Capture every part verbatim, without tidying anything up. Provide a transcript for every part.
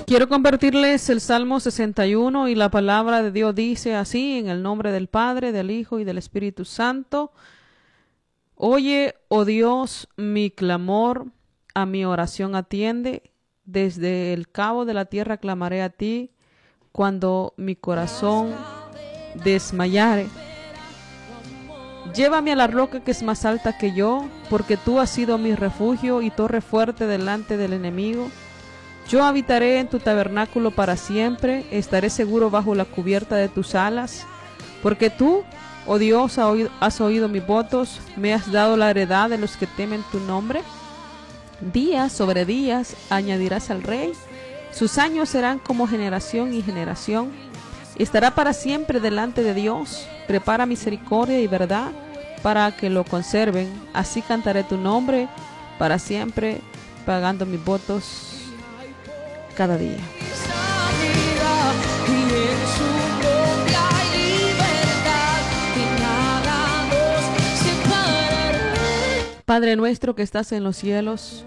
Quiero compartirles el Salmo sesenta y uno y la palabra de Dios dice así, en el nombre del Padre, del Hijo y del Espíritu Santo. Oye, oh Dios, mi clamor, a mi oración atiende. Desde el cabo de la tierra clamaré a ti cuando mi corazón desmayare. Llévame a la roca que es más alta que yo, porque tú has sido mi refugio y torre fuerte delante del enemigo. Yo habitaré en tu tabernáculo para siempre, estaré seguro bajo la cubierta de tus alas, porque tú, oh Dios, has oído mis votos, me has dado la heredad de los que temen tu nombre. Días sobre días añadirás al rey, sus años serán como generación y generación. Estará para siempre delante de Dios, prepara misericordia y verdad para que lo conserven. Así cantaré tu nombre para siempre, pagando mis votos cada día. Padre nuestro que estás en los cielos,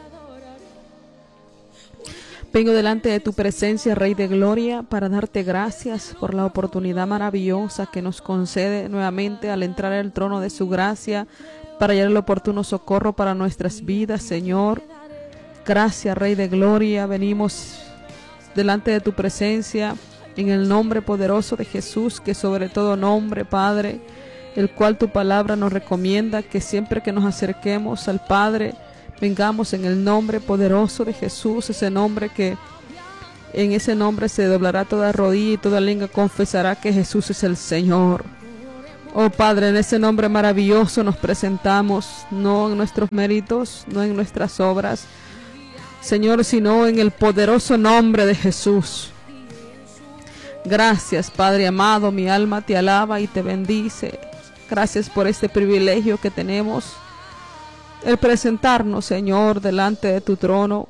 vengo delante de tu presencia, Rey de Gloria, para darte gracias por la oportunidad maravillosa que nos concede nuevamente al entrar al trono de su gracia para hallar el oportuno socorro para nuestras vidas, Señor. Gracias, Rey de Gloria, venimos delante de tu presencia en el nombre poderoso de Jesús, que sobre todo nombre, Padre, el cual tu palabra nos recomienda que siempre que nos acerquemos al Padre, vengamos en el nombre poderoso de Jesús, ese nombre que en ese nombre se doblará toda rodilla y toda lengua confesará que Jesús es el Señor. Oh Padre, en ese nombre maravilloso nos presentamos, no en nuestros méritos, no en nuestras obras, Señor, sino en el poderoso nombre de Jesús. Gracias, Padre amado, mi alma te alaba y te bendice. Gracias por este privilegio que tenemos, el presentarnos, Señor, delante de tu trono,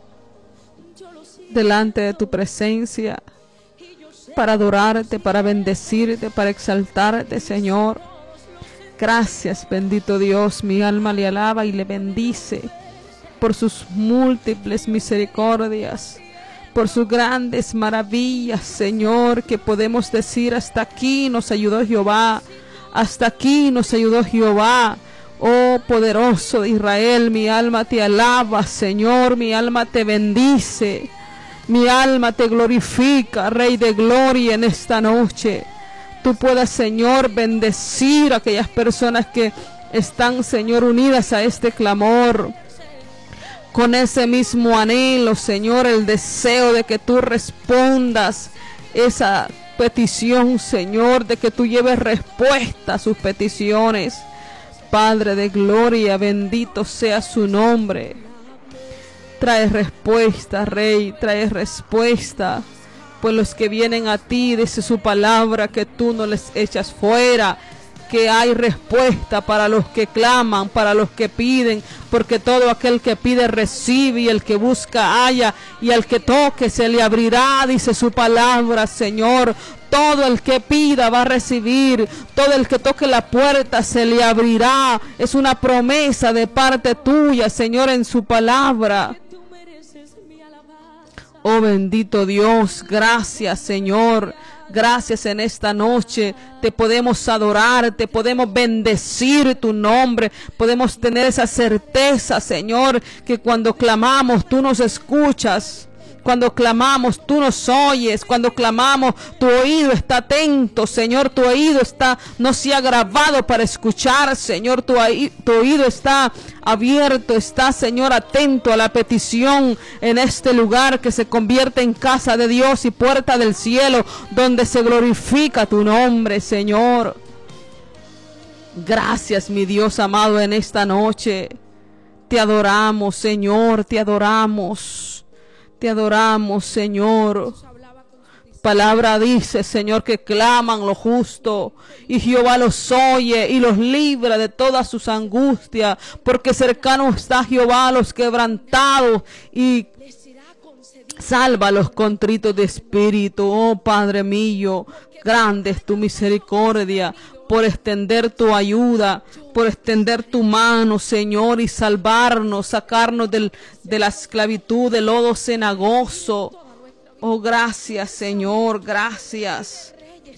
delante de tu presencia, para adorarte, para bendecirte, para exaltarte, Señor. Gracias, bendito Dios, mi alma le alaba y le bendice por sus múltiples misericordias, por sus grandes maravillas, Señor, que podemos decir: hasta aquí nos ayudó Jehová, hasta aquí nos ayudó Jehová. Oh poderoso de Israel, mi alma te alaba, Señor, mi alma te bendice, mi alma te glorifica, Rey de Gloria, en esta noche. Tú puedas, Señor, bendecir a aquellas personas que están, Señor, unidas a este clamor, con ese mismo anhelo, Señor, el deseo de que tú respondas esa petición, Señor, de que tú lleves respuesta a sus peticiones. Padre de gloria, bendito sea su nombre. Trae respuesta, Rey, trae respuesta. Pues los que vienen a ti, dice su palabra, que tú no les echas fuera, que hay respuesta para los que claman, para los que piden, porque todo aquel que pide recibe, y el que busca halla, y al que toque se le abrirá, dice su palabra, Señor. Todo el que pida va a recibir, todo el que toque la puerta se le abrirá. Es una promesa de parte tuya, Señor, en su palabra. Oh bendito Dios, gracias, Señor. Gracias en esta noche, te podemos adorar, te podemos bendecir tu nombre, podemos tener esa certeza, Señor, que cuando clamamos tú nos escuchas, cuando clamamos tú nos oyes, cuando clamamos tu oído está atento, Señor, tu oído está, no se ha grabado para escuchar, Señor, tu, tu oído está abierto, está, Señor, atento a la petición en este lugar que se convierte en casa de Dios y puerta del cielo, donde se glorifica tu nombre, Señor. Gracias, mi Dios amado, en esta noche. Te adoramos, Señor, te adoramos. Te adoramos, Señor. Palabra dice, Señor, que claman lo justo y Jehová los oye y los libra de todas sus angustias, porque cercano está Jehová a los quebrantados y salva a los contritos de espíritu. Oh Padre mío, grande es tu misericordia por extender tu ayuda, por extender tu mano, Señor, y salvarnos, sacarnos del, de la esclavitud, del lodo cenagoso. Oh, gracias, Señor, gracias.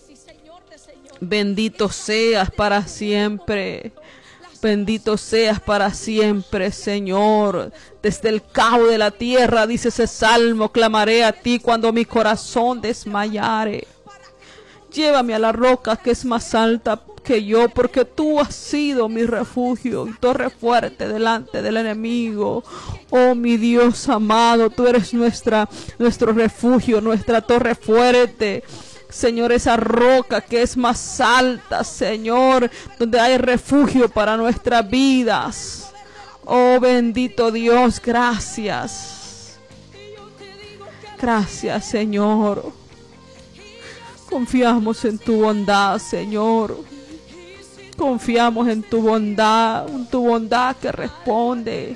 Bendito seas para siempre. Bendito seas para siempre, Señor. Desde el cabo de la tierra, dice ese salmo, clamaré a ti cuando mi corazón desmayare. Llévame a la roca que es más alta que yo, porque tú has sido mi refugio y torre fuerte delante del enemigo. Oh, mi Dios amado, tú eres nuestra, nuestro refugio, nuestra torre fuerte. Señor, esa roca que es más alta, Señor, donde hay refugio para nuestras vidas. Oh, bendito Dios, gracias. Gracias, Señor. Confiamos en tu bondad, Señor. Confiamos en tu bondad, en tu bondad que responde.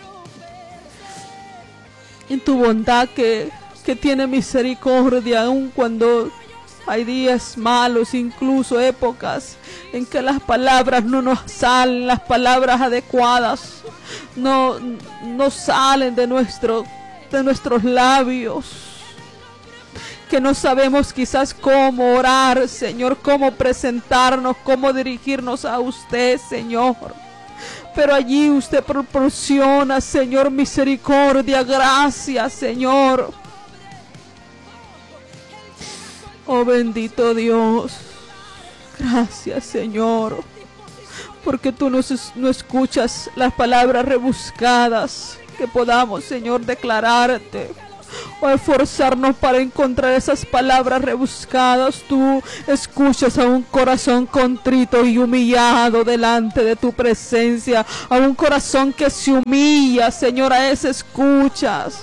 En tu bondad que, que tiene misericordia aun cuando hay días malos, incluso épocas en que las palabras no nos salen, las palabras adecuadas no, no salen de, nuestro, de nuestros labios. Que no sabemos quizás cómo orar, Señor, cómo presentarnos, cómo dirigirnos a usted, Señor. Pero allí usted proporciona, Señor, misericordia, gracias, Señor. Oh, bendito Dios. Gracias, Señor. Porque tú no, no escuchas las palabras rebuscadas que podamos, Señor, declararte. O esforzarnos para encontrar esas palabras rebuscadas. Tú escuchas a un corazón contrito y humillado delante de tu presencia. A un corazón que se humilla, Señor, a ese escuchas.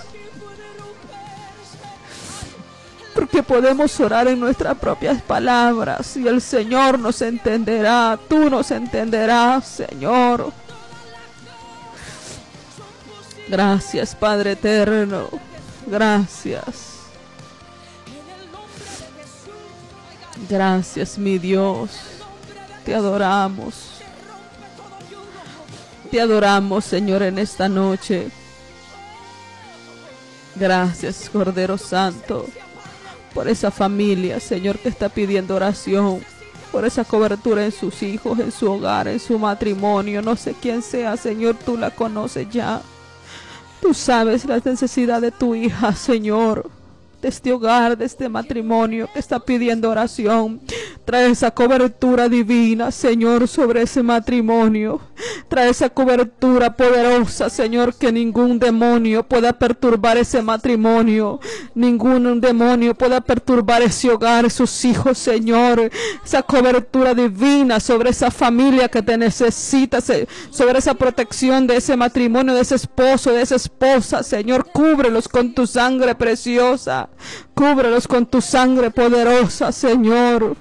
Porque podemos orar en nuestras propias palabras y el Señor nos entenderá. Tú nos entenderás, Señor. Gracias, Padre eterno. Gracias. Gracias, mi Dios. Te adoramos. Te adoramos, Señor, en esta noche. Gracias, Cordero Santo, por esa familia, Señor, que está pidiendo oración. Por esa cobertura en sus hijos, en su hogar, en su matrimonio. No sé quién sea, Señor, tú la conoces ya. Tú sabes las necesidades de tu hija, Señor, de este hogar, de este matrimonio que está pidiendo oración. Trae esa cobertura divina, Señor, sobre ese matrimonio. Trae esa cobertura poderosa, Señor, que ningún demonio pueda perturbar ese matrimonio. Ningún demonio pueda perturbar ese hogar, sus hijos, Señor. Esa cobertura divina sobre esa familia que te necesita, sobre esa protección de ese matrimonio, de ese esposo, de esa esposa, Señor. Cúbrelos con tu sangre preciosa. Cúbrelos con tu sangre poderosa, Señor.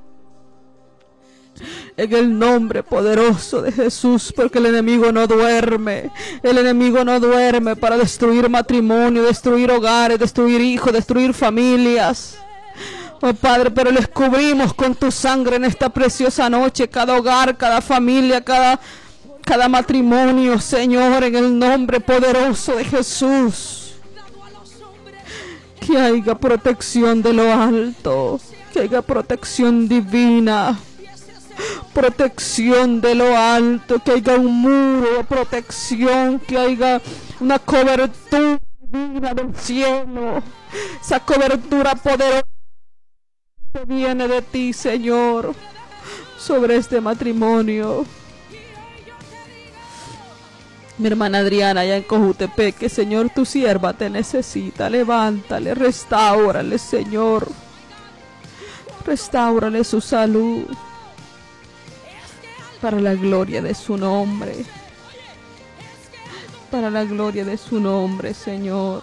En el nombre poderoso de Jesús, porque el enemigo no duerme. El enemigo no duerme para destruir matrimonio, destruir hogares, destruir hijos, destruir familias. Oh Padre, pero les cubrimos con tu sangre en esta preciosa noche, cada hogar, cada familia, cada, cada matrimonio, Señor, en el nombre poderoso de Jesús. Que haya protección de lo alto, que haya protección divina. Protección de lo alto, que haya un muro de protección, que haya una cobertura divina del cielo, esa cobertura poderosa que viene de ti, Señor, sobre este matrimonio. Mi hermana Adriana allá en Cojutepeque, Señor, tu sierva te necesita. Levántale, restáurale, Señor, restáurale su salud, para la gloria de su nombre. Para la gloria de su nombre, Señor.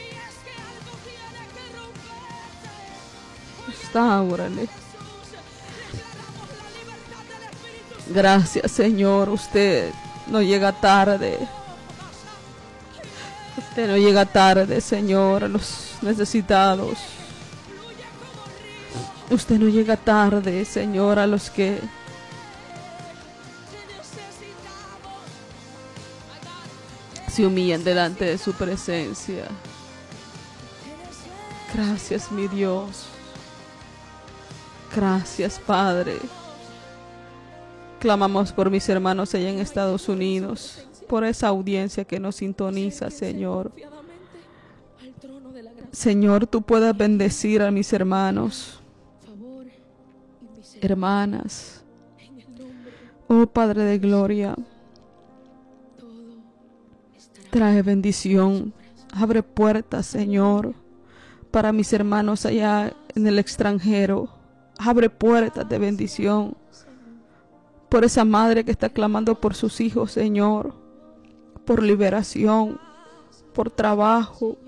Restáurale. Gracias, Señor. Usted no llega tarde. Usted no llega tarde, Señor, a los necesitados. Usted no llega tarde, Señor, a los que se humillan delante de su presencia. Gracias, mi Dios. Gracias, Padre. Clamamos por mis hermanos allá en Estados Unidos, por esa audiencia que nos sintoniza, Señor. Señor, tú puedas bendecir a mis hermanos, hermanas. Oh Padre de gloria, trae bendición, abre puertas, Señor, para mis hermanos allá en el extranjero. Abre puertas de bendición por esa madre que está clamando por sus hijos, Señor, por liberación, por trabajo.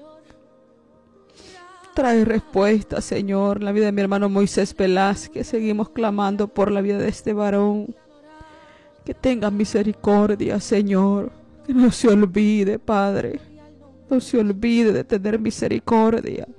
Trae respuesta, Señor, en la vida de mi hermano Moisés Velázquez. Seguimos clamando por la vida de este varón. Que tenga misericordia, Señor. Que no se olvide, Padre. No se olvide de tener misericordia.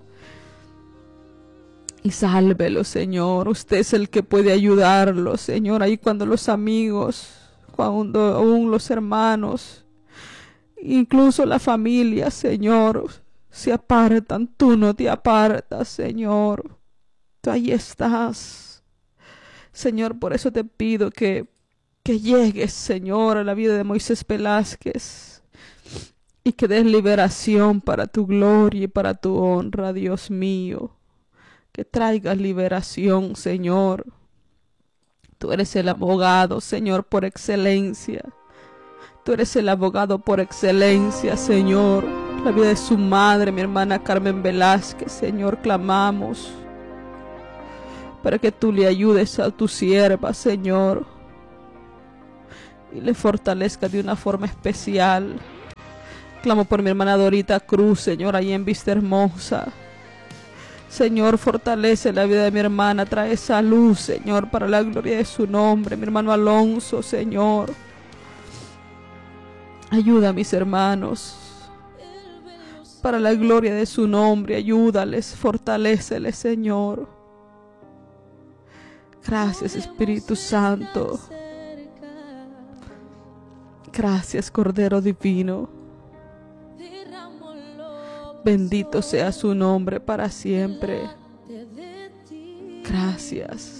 Y sálvelo, Señor. Usted es el que puede ayudarlo, Señor. Ahí cuando los amigos, cuando aún los hermanos, incluso la familia, Señor, se apartan, tú no te apartas, Señor. Tú ahí estás. Señor, por eso te pido que, que llegues, Señor, a la vida de Moisés Velázquez y que des liberación para tu gloria y para tu honra, Dios mío. Que traigas liberación, Señor. Tú eres el abogado, Señor, por excelencia. Tú eres el abogado por excelencia, Señor. La vida de su madre, mi hermana Carmen Velázquez, Señor, clamamos para que tú le ayudes a tu sierva, Señor, y le fortalezca de una forma especial. Clamo por mi hermana Dorita Cruz, Señor, ahí en Vista Hermosa. Señor, fortalece la vida de mi hermana, trae salud, Señor, para la gloria de su nombre. Mi hermano Alonso, Señor, ayuda a mis hermanos, para la gloria de su nombre, ayúdales, fortaléceles, Señor. Gracias, Espíritu Santo. Gracias, Cordero Divino. Bendito sea su nombre para siempre. Gracias.